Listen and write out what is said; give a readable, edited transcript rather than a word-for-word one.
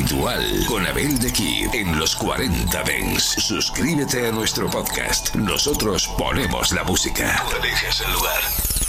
Ritual con Abel de Kid en los 40 Dance. Suscríbete a nuestro podcast. Nosotros ponemos la música. Tú eliges el lugar.